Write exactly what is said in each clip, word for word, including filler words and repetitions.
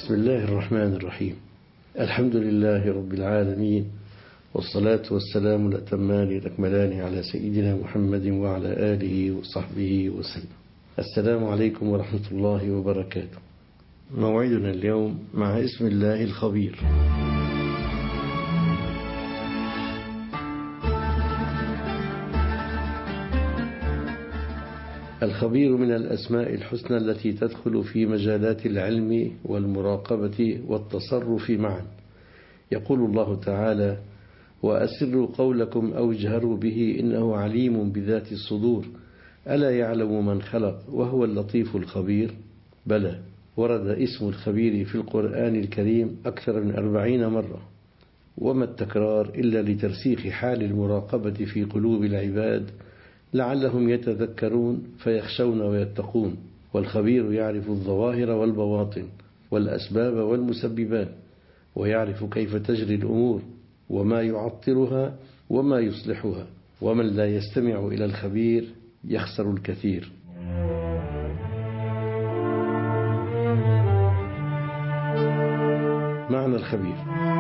بسم الله الرحمن الرحيم. الحمد لله رب العالمين، والصلاة والسلام الأتمان الأكملان على سيدنا محمد وعلى آله وصحبه وسلم. السلام عليكم ورحمة الله وبركاته. موعدنا اليوم مع اسم الله الخبير. الخبير من الأسماء الحسنى التي تدخل في مجالات العلم والمراقبة والتصرف معا. يقول الله تعالى: وأسروا قولكم أو اجهروا به إنه عليم بذات الصدور ألا يعلم من خلق وهو اللطيف الخبير. بلى، ورد اسم الخبير في القرآن الكريم أكثر من أربعين مرة، وما التكرار إلا لترسيخ حال المراقبة في قلوب العباد لعلهم يتذكرون فيخشون ويتقون. والخبير يعرف الظواهر والبواطن والأسباب والمسببات، ويعرف كيف تجري الأمور وما يعطلها وما يصلحها. ومن لا يستمع إلى الخبير يخسر الكثير. معنى الخبير: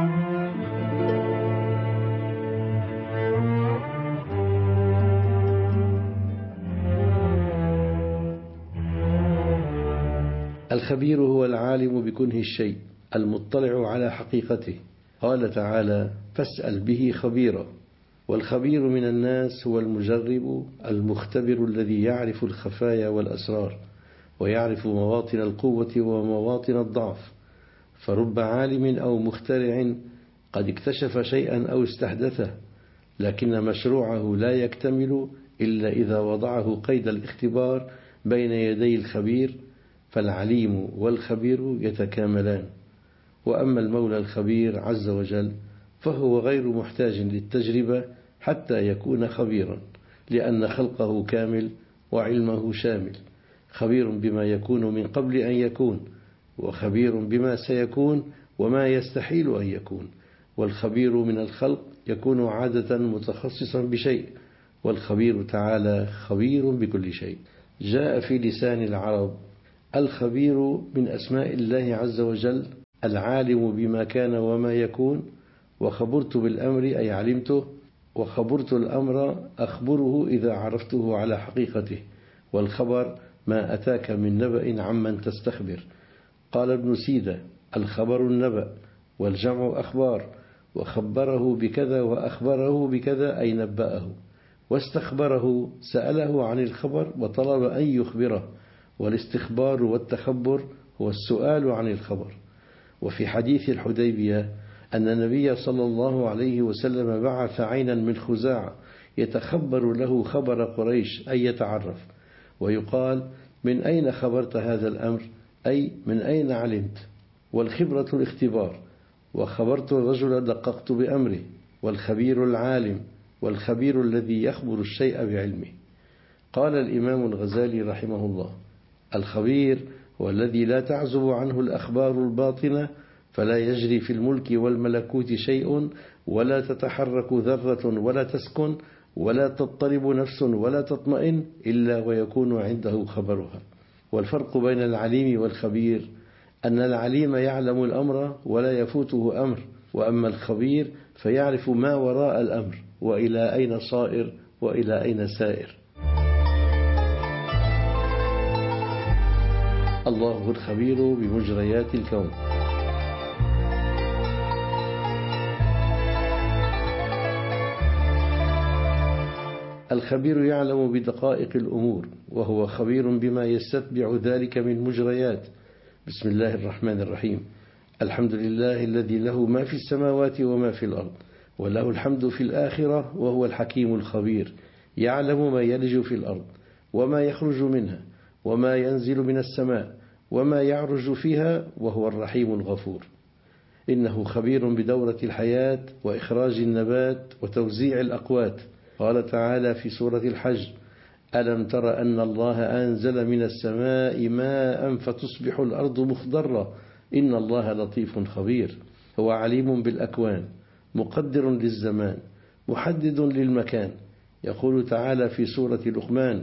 الخبير هو العالم بكنه الشيء المطلع على حقيقته. قال تعالى: فاسأل به خبيرا. والخبير من الناس هو المجرب المختبر الذي يعرف الخفايا والأسرار، ويعرف مواطن القوة ومواطن الضعف. فرب عالم أو مخترع قد اكتشف شيئا أو استحدثه، لكن مشروعه لا يكتمل إلا إذا وضعه قيد الاختبار بين يدي الخبير، فالعليم والخبير يتكاملان. وأما المولى الخبير عز وجل فهو غير محتاج للتجربة حتى يكون خبيرا، لأن خلقه كامل وعلمه شامل. خبير بما يكون من قبل أن يكون، وخبير بما سيكون وما يستحيل أن يكون. والخبير من الخلق يكون عادة متخصصا بشيء، والخبير تعالى خبير بكل شيء. جاء في لسان العرب الخبير من أسماء الله عز وجل العالم بما كان وما يكون. وخبرت بالأمر أي علمته، وخبرت الأمر أخبره إذا عرفته على حقيقته. والخبر ما أتاك من نبأ عمن تستخبر. قال ابن سيدة: الخبر النبأ، والجمع أخبار، وخبره بكذا وأخبره بكذا أي نبأه، واستخبره سأله عن الخبر وطلب أن يخبره. والاستخبار والتخبر هو السؤال عن الخبر. وفي حديث الحديبية أن النبي صلى الله عليه وسلم بعث عينا من خزاعة يتخبر له خبر قريش أي يتعرف، ويقال: من أين خبرت هذا الأمر؟ أي من أين علمت؟ والخبرة الاختبار. وخبرت الرجل دققت بأمره. والخبير العالم، والخبير الذي يخبر الشيء بعلمه. قال الإمام الغزالي رحمه الله: الخبير هو الذي لا تعزب عنه الأخبار الباطنة، فلا يجري في الملك والملكوت شيء، ولا تتحرك ذرة ولا تسكن، ولا تضطرب نفس ولا تطمئن إلا ويكون عنده خبرها. والفرق بين العليم والخبير أن العليم يعلم الأمر ولا يفوته أمر، وأما الخبير فيعرف ما وراء الأمر، وإلى أين صائر وإلى أين سائر. الله الخبير بمجريات الكون. الخبير يعلم بدقائق الأمور، وهو خبير بما يستتبع ذلك من مجريات. بسم الله الرحمن الرحيم. الحمد لله الذي له ما في السماوات وما في الأرض، وله الحمد في الآخرة، وهو الحكيم الخبير. يعلم ما يلج في الأرض وما يخرج منها وما ينزل من السماء وما يعرج فيها، وهو الرحيم الغفور. إنه خبير بدورة الحياة وإخراج النبات وتوزيع الأقوات. قال تعالى في سورة الحج: ألم تر أن الله أنزل من السماء ماء فتصبح الأرض مخضرة إن الله لطيف خبير. هو عليم بالأكوان، مقدر للزمان، محدد للمكان. يقول تعالى في سورة لقمان: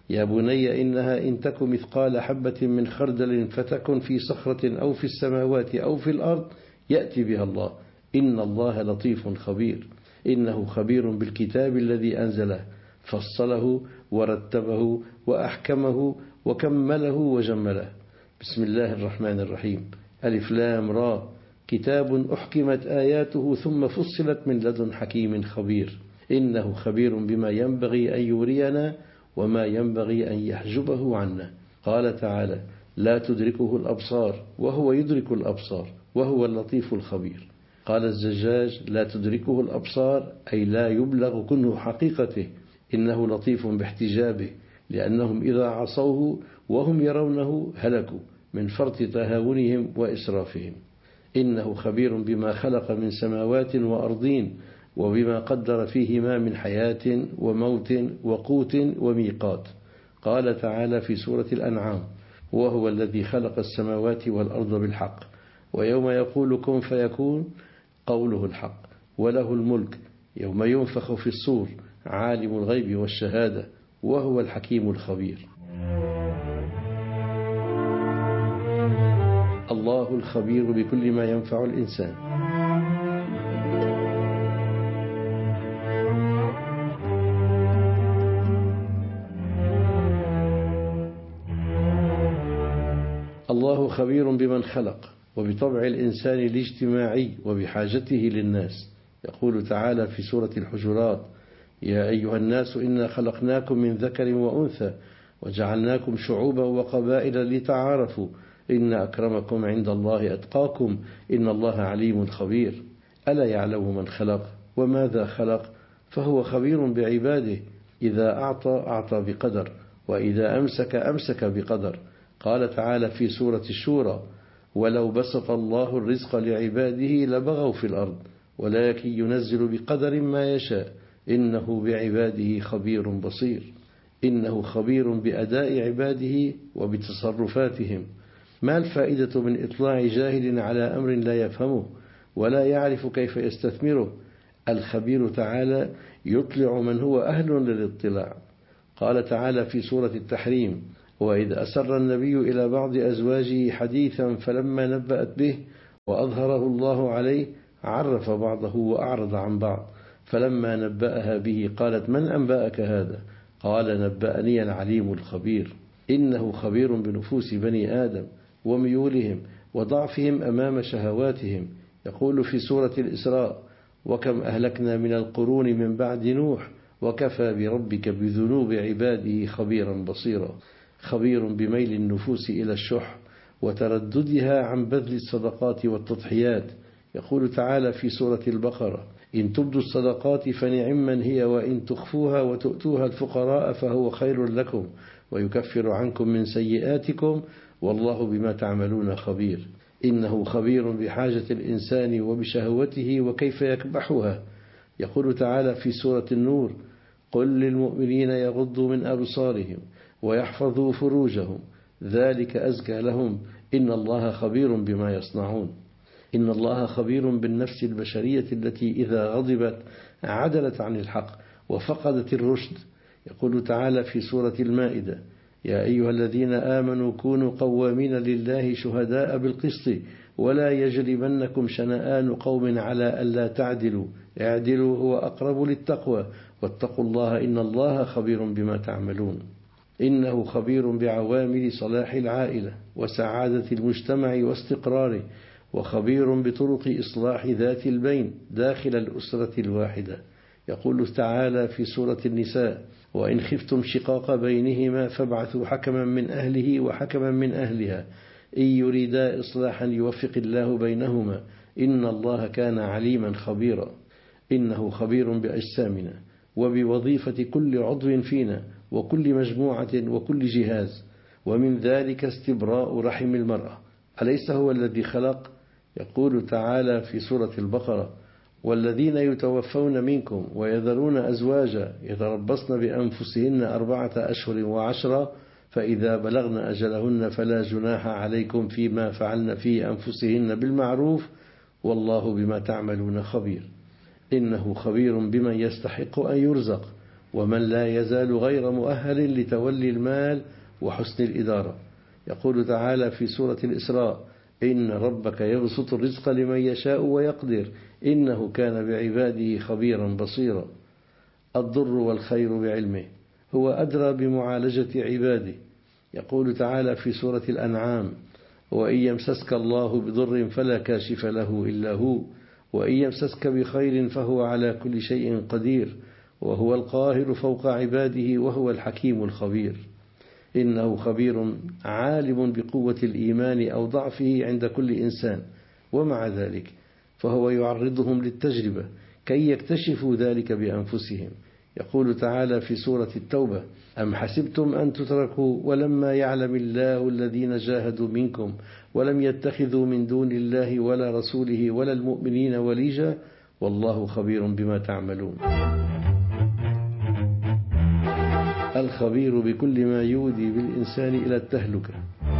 يا بني إنها إن تك مثقال حبة من خردل فتكن في صخرة أو في السماوات أو في الأرض يأتي بها الله إن الله لطيف خبير. إنه خبير بالكتاب الذي أنزله فصله ورتبه وأحكمه وكمله وجمله. بسم الله الرحمن الرحيم. ألف لام را كتاب أحكمت آياته ثم فصلت من لدن حكيم خبير. إنه خبير بما ينبغي أن يورينا وما ينبغي أن يحجبه عنا. قال تعالى لا تدركه الأبصار وهو يدرك الأبصار وهو اللطيف الخبير. قال الزجاج لا تدركه الأبصار أي لا يبلغ كنه حقيقته، إنه لطيف باحتجابه، لأنهم إذا عصوه وهم يرونه هلكوا من فرط تهاونهم وإسرافهم. إنه خبير بما خلق من سماوات وأرضين وبما قدر فيهما من حياة وموت وقوت وميقات. قال تعالى في سورة الأنعام وهو الذي خلق السماوات والأرض بالحق ويوم يقول كن فيكون قوله الحق وله الملك يوم ينفخ في الصور عالم الغيب والشهادة وهو الحكيم الخبير. الله الخبير بكل ما ينفع الإنسان. الله خبير بمن خلق وبطبع الإنسان الاجتماعي وبحاجته للناس. يقول تعالى في سورة الحجرات يا أيها الناس إنا خلقناكم من ذكر وأنثى وجعلناكم شعوبا وقبائل لتعارفوا إن أكرمكم عند الله أتقاكم إن الله عليم خبير. ألا يعلم من خلق وماذا خلق فهو خبير بعباده. إذا أعطى أعطى بقدر وإذا أمسك أمسك بقدر. قال تعالى في سورة الشورى ولو بسط الله الرزق لعباده لبغوا في الأرض ولكن ينزل بقدر ما يشاء إنه بعباده خبير بصير. إنه خبير بأداء عباده وبتصرفاتهم. ما الفائدة من إطلاع جاهل على أمر لا يفهمه ولا يعرف كيف يستثمره؟ الخبير تعالى يطلع من هو أهل للاطلاع. قال تعالى في سورة التحريم وإذ أسر النبي إلى بعض أزواجه حديثا فلما نبأت به وأظهره الله عليه عرف بعضه وأعرض عن بعض فلما نبأها به قالت من أنبأك هذا قال نبأني العليم الخبير. إنه خبير بنفوس بني آدم وميولهم وضعفهم أمام شهواتهم. يقول في سورة الإسراء وكم أهلكنا من القرون من بعد نوح وكفى بربك بذنوب عباده خبيرا بصيرا. خبير بميل النفوس إلى الشح وترددها عن بذل الصدقات والتضحيات. يقول تعالى في سورة البقرة إن تبدوا الصدقات فنعما هي وإن تخفوها وتؤتوها الفقراء فهو خير لكم ويكفر عنكم من سيئاتكم والله بما تعملون خبير. إنه خبير بحاجة الإنسان وبشهوته وكيف يكبحها. يقول تعالى في سورة النور قل للمؤمنين يغضوا من أبصارهم ويحفظوا فروجهم ذلك أزكى لهم إن الله خبير بما يصنعون. إن الله خبير بالنفس البشرية التي إذا غضبت عدلت عن الحق وفقدت الرشد. يقول تعالى في سورة المائدة يا أيها الذين آمنوا كونوا قوامين لله شهداء بالقسط ولا يجرمنكم شنآن قوم على ألا تعدلوا اعدلوا هو أقرب للتقوى واتقوا الله إن الله خبير بما تعملون. إنه خبير بعوامل صلاح العائلة وسعادة المجتمع واستقراره وخبير بطرق إصلاح ذات البين داخل الأسرة الواحدة. يقول تعالى في سورة النساء وإن خفتم شقاق بينهما فابعثوا حكما من أهله وحكما من أهلها إن يريدا إصلاحا يوفق الله بينهما إن الله كان عليما خبيرا. إنه خبير بأجسامنا وبوظيفة كل عضو فينا وكل مجموعة وكل جهاز ومن ذلك استبراء رحم المرأة. أليس هو الذي خلق؟ يقول تعالى في سورة البقرة والذين يتوفون منكم ويذرون أزواجا يتربصن بأنفسهن أربعة أشهر وعشرة فإذا بلغن أجلهن فلا جناح عليكم فيما فعلن في أنفسهن بالمعروف والله بما تعملون خبير. إنه خبير بمن يستحق أن يرزق ومن لا يزال غير مؤهل لتولي المال وحسن الإدارة. يقول تعالى في سورة الإسراء: إن ربك يبسط الرزق لمن يشاء ويقدر إنه كان بعباده خبيرا بصيرا. الضر والخير بعلمه، هو أدرى بمعالجة عباده. يقول تعالى في سورة الأنعام: وإن يمسسك الله بضر فلا كاشف له إلا هو وإن يمسسك بخير فهو على كل شيء قدير وهو القاهر فوق عباده وهو الحكيم الخبير. إنه خبير عالم بقوة الإيمان أو ضعفه عند كل إنسان، ومع ذلك فهو يعرضهم للتجربة كي يكتشفوا ذلك بأنفسهم. يقول تعالى في سورة التوبة: أم حسبتم أن تتركوا ولما يعلم الله الذين جاهدوا منكم ولم يتخذوا من دون الله ولا رسوله ولا المؤمنين وليجا والله خبير بما تعملون. الخبير بكل ما يودي بالإنسان إلى التهلكة.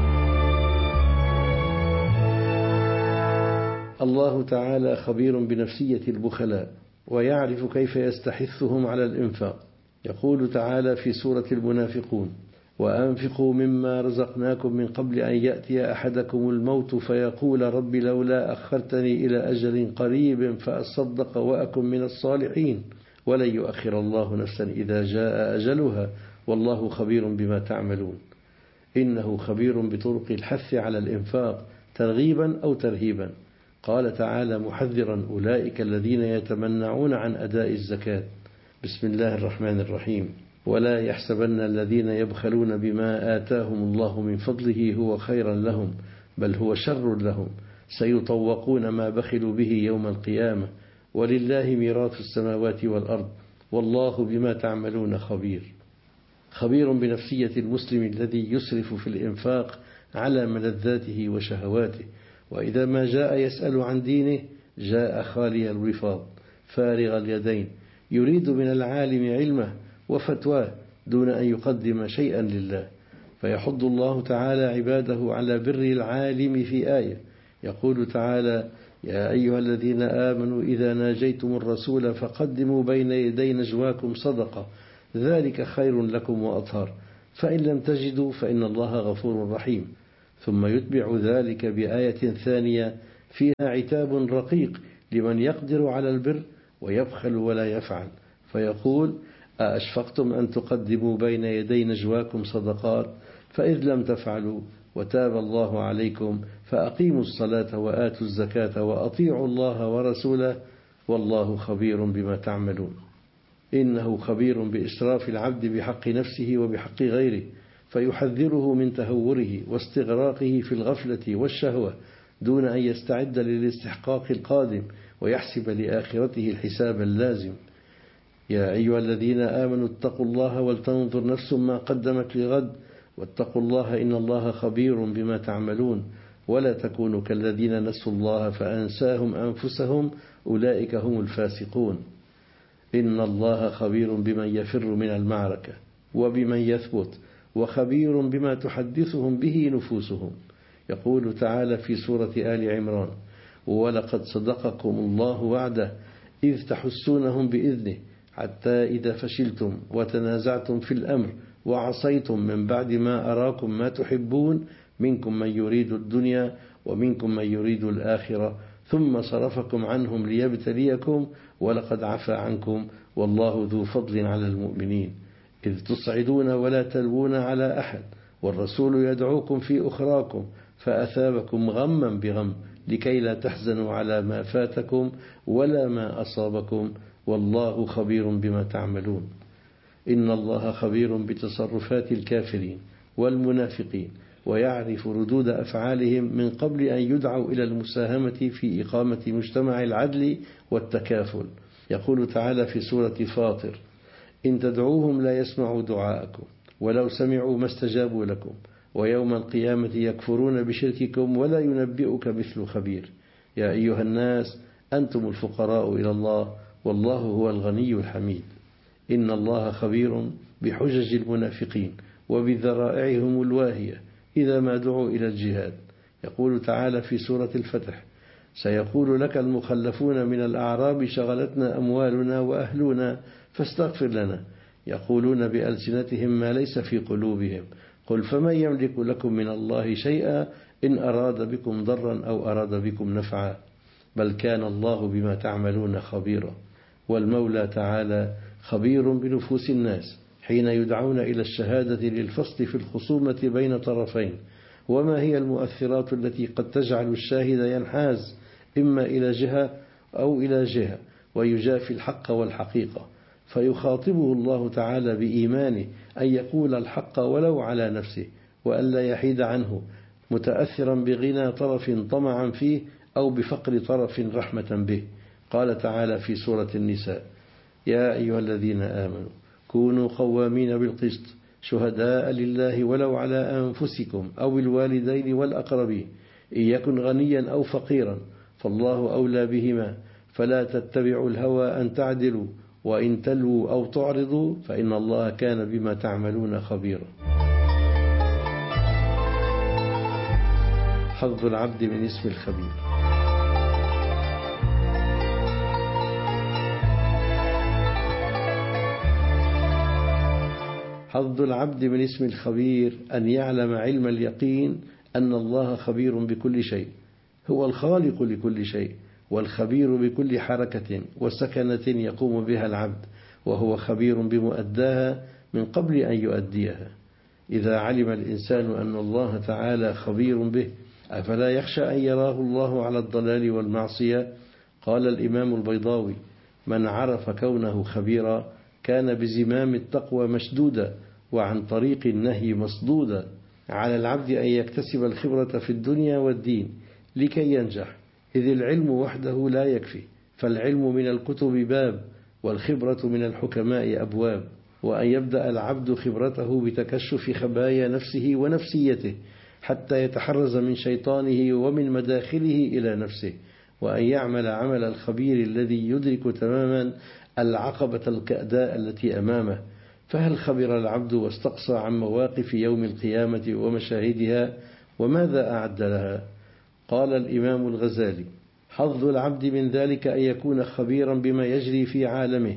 الله تعالى خبير بنفسية البخلاء ويعرف كيف يستحثهم على الإنفاق. يقول تعالى في سورة المنافقون: وأنفقوا مما رزقناكم من قبل أن يأتي أحدكم الموت فيقول رب لولا أخرتني إلى أجل قريب فأصدق وأكن من الصالحين ولن يؤخر الله نفسا إذا جاء أجلها والله خبير بما تعملون. إنه خبير بطرق الحث على الإنفاق ترغيبا أو ترهيبا. قال تعالى محذرا أولئك الذين يتمنعون عن أداء الزكاة: بسم الله الرحمن الرحيم: ولا يحسبن الذين يبخلون بما آتاهم الله من فضله هو خيرا لهم بل هو شر لهم سيطوقون ما بخلوا به يوم القيامة ولله ميراث السماوات والأرض والله بما تعملون خبير. خبير بنفسية المسلم الذي يسرف في الإنفاق على ملذاته وشهواته، وإذا ما جاء يسأل عن دينه جاء خالي الوفاض فارغ اليدين يريد من العالم علمه وفتواه دون أن يقدم شيئا لله. فيحض الله تعالى عباده على بر العالم في آية. يقول تعالى: يا أيها الذين آمنوا إذا ناجيتم الرسول فقدموا بين يدي نجواكم صدقة ذلك خير لكم وأطهر فإن لم تجدوا فإن الله غفور رحيم. ثم يتبع ذلك بآية ثانية فيها عتاب رقيق لمن يقدر على البر ويبخل ولا يفعل، فيقول: أأشفقتم أن تقدموا بين يدي نجواكم صدقات فإذ لم تفعلوا وتاب الله عليكم فأقيموا الصلاة وآتوا الزكاة وأطيعوا الله ورسوله والله خبير بما تعملون. إنه خبير بإسراف العبد بحق نفسه وبحق غيره، فيحذره من تهوره واستغراقه في الغفلة والشهوة دون أن يستعد للاستحقاق القادم ويحسب لآخرته الحساب اللازم. يا أيها الذين آمنوا اتقوا الله ولتنظر نفس ما قدمت لغد واتقوا الله إن الله خبير بما تعملون ولا تكونوا كالذين نسوا الله فأنساهم أنفسهم أولئك هم الفاسقون. إن الله خبير بمن يفر من المعركة وبمن يثبت وخبير بما تحدثهم به نفوسهم. يقول تعالى في سورة آل عمران: ولقد صدقكم الله وعده إذ تحسونهم بإذنه حتى إذا فشلتم وتنازعتم في الأمر وعصيتم من بعد ما أراكم ما تحبون منكم من يريد الدنيا ومنكم من يريد الآخرة ثم صرفكم عنهم ليبتليكم ولقد عفا عنكم والله ذو فضل على المؤمنين إذ تصعدون ولا تلوون على أحد والرسول يدعوكم في أخراكم فأثابكم غما بغم لكي لا تحزنوا على ما فاتكم ولا ما أصابكم والله خبير بما تعملون. إن الله خبير بتصرفات الكافرين والمنافقين ويعرف ردود أفعالهم من قبل أن يدعوا إلى المساهمة في إقامة مجتمع العدل والتكافل. يقول تعالى في سورة فاطر: إن تدعوهم لا يسمعوا دعاءكم ولو سمعوا ما استجابوا لكم ويوم القيامة يكفرون بشرككم ولا ينبئك مثل خبير. يا أيها الناس أنتم الفقراء إلى الله والله هو الغني الحميد. إن الله خبير بحجج المنافقين وبذرائعهم الواهية إذا ما دعوا إلى الجهاد. يقول تعالى في سورة الفتح: سيقول لك المخلفون من الأعراب شغلتنا أموالنا وأهلنا فاستغفر لنا يقولون بألسنتهم ما ليس في قلوبهم قل فمن يملك لكم من الله شيئا إن أراد بكم ضرا أو أراد بكم نفعا بل كان الله بما تعملون خبيرا. والمولى تعالى خبير بنفوس الناس حين يدعون إلى الشهادة للفصل في الخصومة بين طرفين، وما هي المؤثرات التي قد تجعل الشاهد ينحاز إما إلى جهة أو إلى جهة ويجافي الحق والحقيقة، فيخاطبه الله تعالى بإيمانه أن يقول الحق ولو على نفسه وأن لا يحيد عنه، متأثرا بغنى طرف طمعا فيه أو بفقر طرف رحمة به. قال تعالى في سورة النساء: يا أيها الذين آمنوا كونوا قوامين بالقسط شهداء لله ولو على أنفسكم أو الوالدين والأقربين إن يكن غنيا أو فقيرا فالله أولى بهما فلا تتبعوا الهوى أن تعدلوا وإن تلووا أو تعرضوا فإن الله كان بما تعملون خبيرا. حظ العبد من اسم الخبير. حظ العبد من اسم الخبير أن يعلم علم اليقين أن الله خبير بكل شيء، هو الخالق لكل شيء والخبير بكل حركة وسكنة يقوم بها العبد، وهو خبير بمؤداها من قبل أن يؤديها. إذا علم الإنسان أن الله تعالى خبير به أفلا يخشى أن يراه الله على الضلال والمعصية؟ قال الإمام البيضاوي: من عرف كونه خبيرا كان بزمام التقوى مشدودا وعن طريق النهي مصدودا. على العبد أن يكتسب الخبرة في الدنيا والدين لكي ينجح، إذ العلم وحده لا يكفي، فالعلم من الكتب باب والخبرة من الحكماء أبواب، وأن يبدأ العبد خبرته بتكشف خبايا نفسه ونفسيته حتى يتحرز من شيطانه ومن مداخله إلى نفسه، وأن يعمل عمل الخبير الذي يدرك تماما العقبة الكأداء التي أمامه. فهل خبر العبد واستقصى عن مواقف يوم القيامة ومشاهدها وماذا أعد لها؟ قال الإمام الغزالي: حظ العبد من ذلك أن يكون خبيرا بما يجري في عالمه،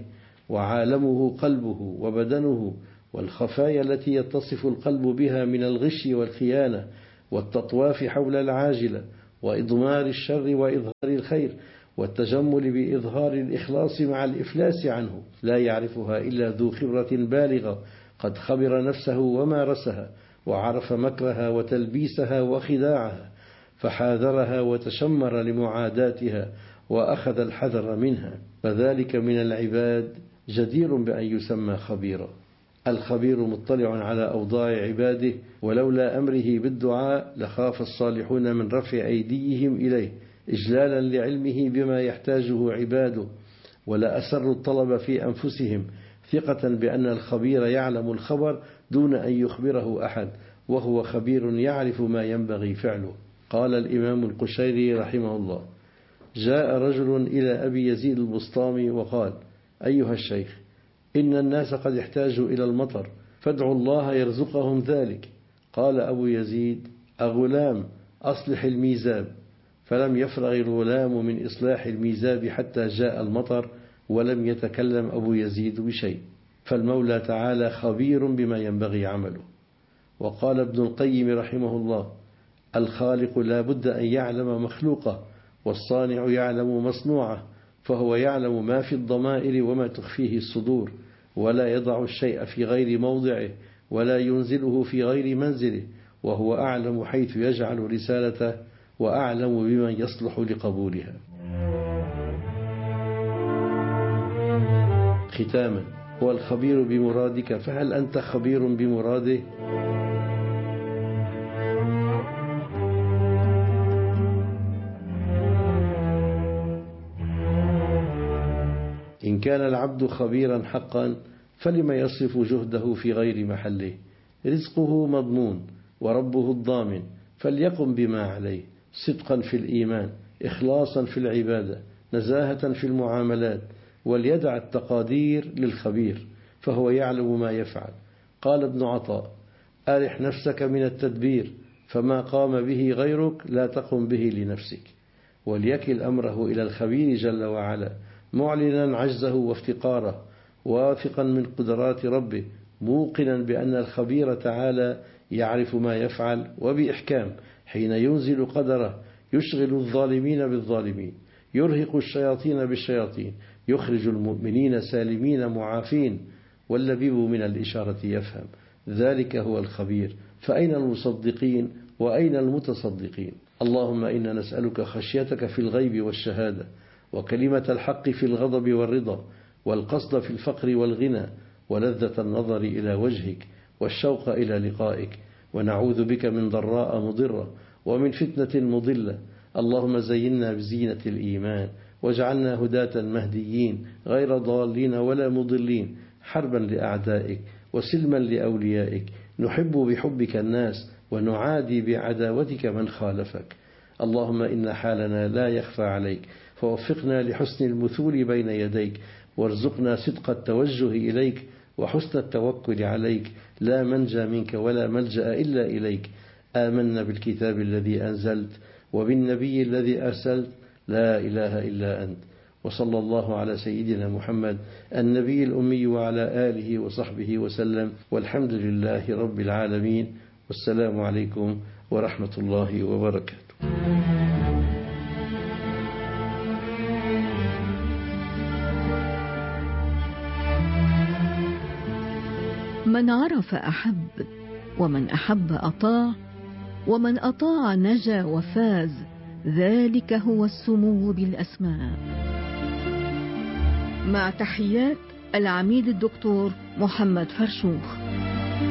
وعالمه قلبه وبدنه، والخفايا التي يتصف القلب بها من الغش والخيانة والتطواف حول العاجلة وإضمار الشر وإظهار الخير والتجمل بإظهار الإخلاص مع الإفلاس عنه، لا يعرفها إلا ذو خبرة بالغة قد خبر نفسه ومارسها وعرف مكرها وتلبيسها وخداعها فحاذرها وتشمر لمعاداتها وأخذ الحذر منها، فذلك من العباد جدير بأن يسمى خبيرا. الخبير مطلع على أوضاع عباده، ولولا أمره بالدعاء لخاف الصالحون من رفع أيديهم إليه إجلالا لعلمه بما يحتاجه عباده، ولا أسروا الطلب في أنفسهم ثقة بأن الخبير يعلم الخبر دون أن يخبره أحد، وهو خبير يعرف ما ينبغي فعله. قال الإمام القشيري رحمه الله: جاء رجل إلى أبي يزيد البسطامي وقال: أيها الشيخ، إن الناس قد احتاجوا إلى المطر فادعوا الله يرزقهم ذلك. قال أبو يزيد: أغلام أصلح الميزاب. فلم يفرغ الغلام من إصلاح الميزاب حتى جاء المطر، ولم يتكلم أبو يزيد بشيء. فالمولى تعالى خبير بما ينبغي عمله. وقال ابن القيم رحمه الله: الخالق لا بد أن يعلم مخلوقه، والصانع يعلم مصنوعه، فهو يعلم ما في الضمائر وما تخفيه الصدور، ولا يضع الشيء في غير موضعه ولا ينزله في غير منزله، وهو أعلم حيث يجعل رسالته وأعلم بمن يصلح لقبولها. ختاما: هو الخبير بمرادك، فهل أنت خبير بمراده؟ إن كان العبد خبيرا حقا فلما يصرف جهده في غير محله؟ رزقه مضمون وربه الضامن، فليقم بما عليه صدقا في الإيمان، إخلاصا في العبادة، نزاهة في المعاملات، وليدع التقادير للخبير فهو يعلم ما يفعل. قال ابن عطاء: أرح نفسك من التدبير، فما قام به غيرك لا تقم به لنفسك. وليكل أمره إلى الخبير جل وعلا معلنا عجزه وافتقاره، واثقا من قدرات ربه، موقنا بأن الخبير تعالى يعرف ما يفعل وبإحكام حين ينزل قدره، يشغل الظالمين بالظالمين، يرهق الشياطين بالشياطين، يخرج المؤمنين سالمين معافين. واللبيب من الإشارة يفهم، ذلك هو الخبير. فأين المصدقين وأين المتصدقين؟ اللهم إنا نسألك خشيتك في الغيب والشهادة، وكلمة الحق في الغضب والرضا، والقصد في الفقر والغنى، ولذة النظر إلى وجهك، والشوق إلى لقائك. ونعوذ بك من ضراء مضرة، ومن فتنة مضلة. اللهم زينا بزينة الإيمان، واجعلنا هداة مهديين غير ضالين ولا مضلين، حربا لأعدائك وسلما لأوليائك. نحب بحبك الناس، ونعادي بعداوتك من خالفك. اللهم إن حالنا لا يخفى عليك، فوفقنا لحسن المثول بين يديك، وارزقنا صدق التوجه إليك وحسن التوكل عليك. لا منجى منك ولا ملجأ إلا إليك. آمنا بالكتاب الذي أنزلت، وبالنبي الذي أرسلت، لا إله إلا أنت. وصلى الله على سيدنا محمد النبي الأمي وعلى آله وصحبه وسلم، والحمد لله رب العالمين. والسلام عليكم ورحمة الله وبركاته. من عرف أحب، ومن أحب أطاع، ومن أطاع نجا وفاز. ذلك هو السمو بالأسماء. مع تحيات العميد الدكتور محمد فرشوخ.